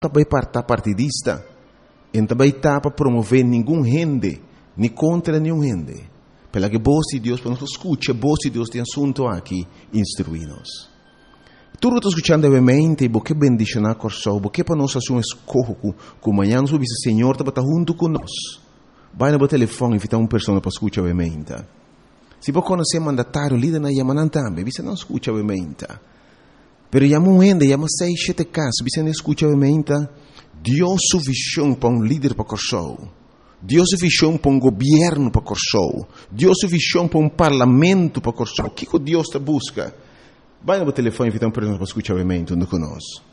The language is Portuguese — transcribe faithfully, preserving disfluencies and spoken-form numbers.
também para partidista, e também está para promover nenhum rende, nem contra nenhum rende. Pela que voz de Deus, para nós escutar, a voz de Deus tem assunto aqui, instruir-nos. Tu está escutando brevemente, porque bendicionar corso, porque para nós fazer um escorro, que amanhã nós vamos dizer, Senhor, está junto conosco. Vai no telefone e invitar uma pessoa para escutar brevemente. Se você conhecer mandatário, líder na Yamanan também, você não escuta brevemente. Pero chama um ende, chama seis, sete casos, você não escuta brevemente. Deus sua visão para um líder para corso. Deus sua visão para um governo para corso. Deus sua visão para um parlamento para corso. O que Deus te busca? Vai no telefone e invitar uma pessoa para escutar brevemente conosco.